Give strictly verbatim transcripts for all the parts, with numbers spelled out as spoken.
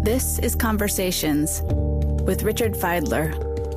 This is Conversations with Richard Feidler.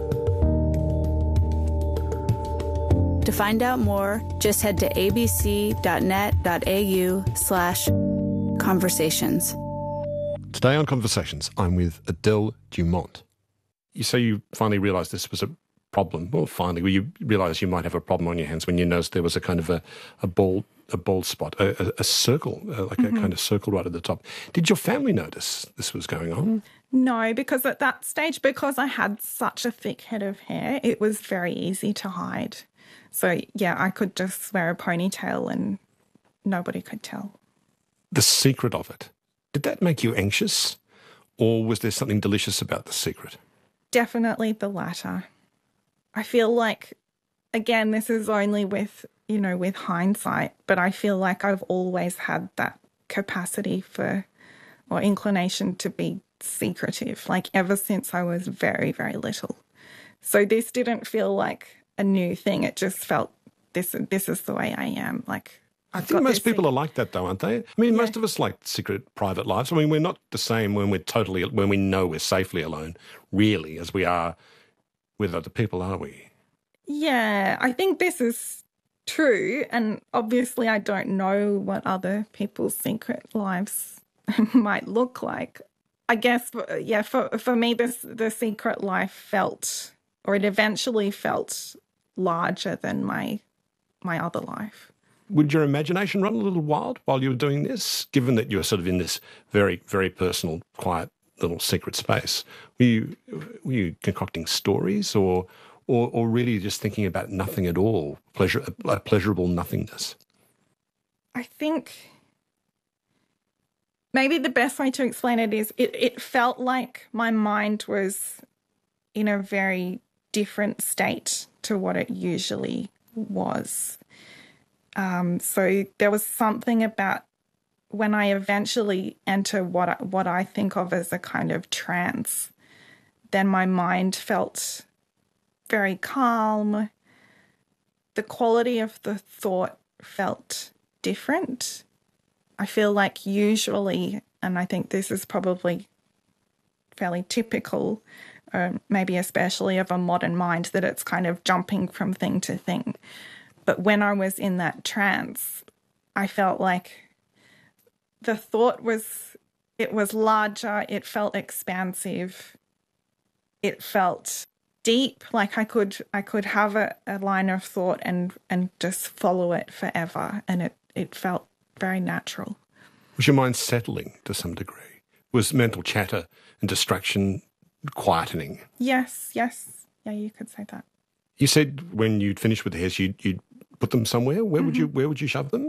To find out more, just head to abc.net.au slash conversations. Today on Conversations, I'm with Adele Dumont. You say you finally realised this was a problem. Well, finally, well, you realised you might have a problem on your hands when you noticed there was a kind of a, a bald a bald spot, a, a, a circle, uh, like mm-hmm. a kind of circle right at the top. Did your family notice this was going on? No, because at that stage, because I had such a thick head of hair, it was very easy to hide. So, yeah, I could just wear a ponytail and nobody could tell. The secret of it, did that make you anxious, or was there something delicious about the secret? Definitely the latter. I feel like, again, this is only with, you know, with hindsight, but I feel like I've always had that capacity for, or inclination to be secretive, like ever since I was very, very little. So this didn't feel like a new thing. It just felt this, this is the way I am. Like, I've I think most people thing. are like that though, aren't they? I mean, yeah. most of us like secret private lives. I mean, we're not the same when we're totally, when we know we're safely alone, really, as we are with other people, are we? Yeah, I think this is true. And obviously I don't know what other people's secret lives might look like. I guess, yeah, for for me, this the secret life felt, or it eventually felt larger than my my other life. Would your imagination run a little wild while you were doing this, given that you were sort of in this very, very personal, quiet little secret space? Were you, were you concocting stories or, or, or really just thinking about nothing at all, pleasure, a pleasurable nothingness? I think maybe the best way to explain it is it, it felt like my mind was in a very different state to what it usually was. Um, so there was something about when I eventually enter what I, what I think of as a kind of trance, then my mind felt very calm. The quality of the thought felt different. I feel like usually, and I think this is probably fairly typical, or maybe especially of a modern mind, that it's kind of jumping from thing to thing. But when I was in that trance, I felt like the thought was, it was larger, it felt expansive, it felt deep, like I could I could have a, a line of thought and, and just follow it forever, and it, it felt very natural. Was your mind settling to some degree? Was mental chatter and distraction quietening? Yes, yes. Yeah, you could say that. You said when you'd finished with the hairs, you'd, you'd put them somewhere. Where mm-hmm. would you Where would you shove them?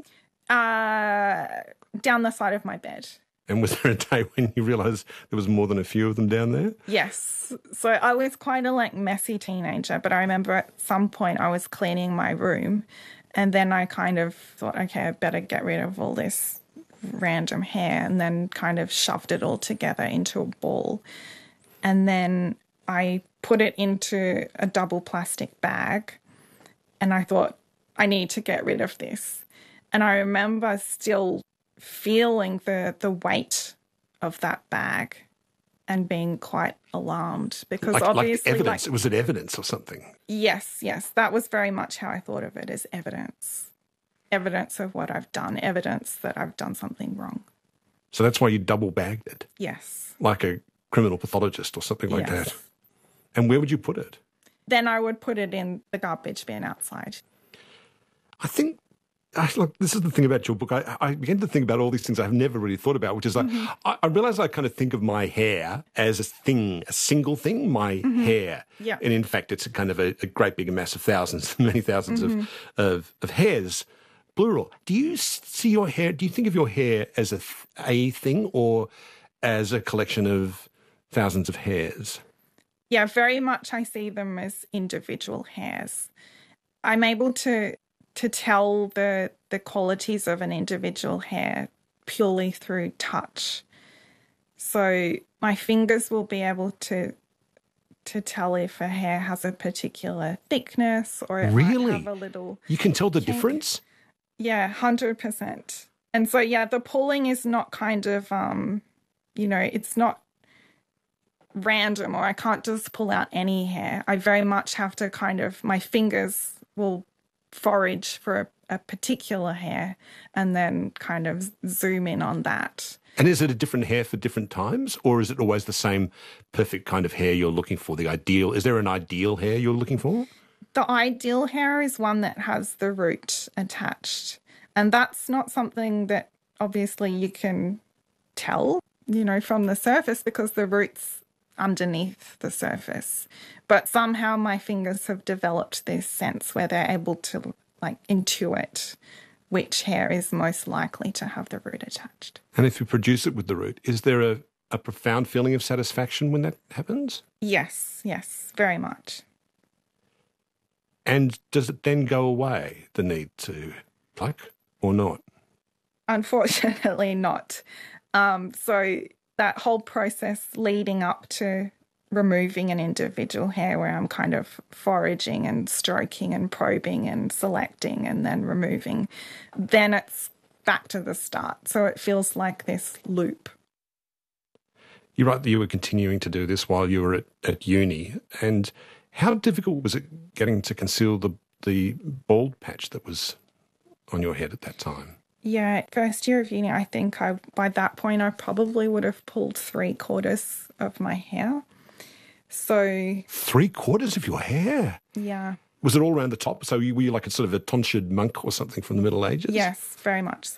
Uh, down the side of my bed. And was there a day when you realised there was more than a few of them down there? Yes. So I was quite a like messy teenager, but I remember at some point I was cleaning my room, and then I kind of thought, okay, I better get rid of all this random hair, and then kind of shoved it all together into a ball. And then I put it into a double plastic bag, and I thought, I need to get rid of this. And I remember still feeling the, the weight of that bag and being quite alarmed because like, obviously... Like evidence. Like, was it evidence or something? Yes, yes. That was very much how I thought of it, as evidence. Evidence of what I've done, evidence that I've done something wrong. So that's why you double bagged it? Yes. Like a criminal pathologist or something like yes. that? And where would you put it? Then I would put it in the garbage bin outside. I think, I, look, this is the thing about your book. I, I began to think about all these things I've never really thought about, which is like, mm-hmm. I, I realise I kind of think of my hair as a thing, a single thing, my mm-hmm. hair. Yeah. And in fact, it's a kind of a, a great big mass of thousands, many thousands mm-hmm. of, of, of hairs, plural. Do you see your hair, do you think of your hair as a, a thing or as a collection of thousands of hairs? Yeah, very much I see them as individual hairs. I'm able to to tell the the qualities of an individual hair purely through touch. So my fingers will be able to to tell if a hair has a particular thickness or it really? might have a little... You can tell the kink. difference? Yeah, one hundred percent. And so, yeah, the pulling is not kind of, um, you know, it's not random, or I can't just pull out any hair. I very much have to kind of, my fingers will forage for a, a particular hair and then kind of zoom in on that. And is it a different hair for different times, or is it always the same perfect kind of hair you're looking for, the ideal? Is there an ideal hair you're looking for? The ideal hair is one that has the root attached. And that's not something that obviously you can tell, you know, from the surface because the root's underneath the surface. But somehow my fingers have developed this sense where they're able to, like, intuit which hair is most likely to have the root attached. And if you produce it with the root, is there a, a profound feeling of satisfaction when that happens? Yes, yes, very much. And does it then go away, the need to pluck, or not? Unfortunately not. Um, so that whole process leading up to removing an individual hair, where I'm kind of foraging and stroking and probing and selecting and then removing, then it's back to the start. So it feels like this loop. You're right that you were continuing to do this while you were at, at uni. And how difficult was it getting to conceal the, the bald patch that was on your head at that time? Yeah, first year of uni, I think I by that point I probably would have pulled three quarters of my hair. So three quarters of your hair? Yeah. Was it all around the top? So you, were you like a sort of a tonsured monk or something from the Middle Ages? Yes, very much so.